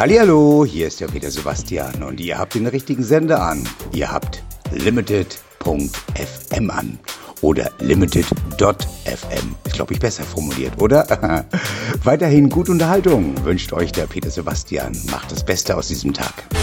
Hallihallo, hier ist der Peter Sebastian und ihr habt den richtigen Sender an. Ihr habt limited.fm an oder limited.fm. Ist, glaube ich, besser formuliert, oder? Weiterhin gute Unterhaltung wünscht euch der Peter Sebastian. Macht das Beste aus diesem Tag.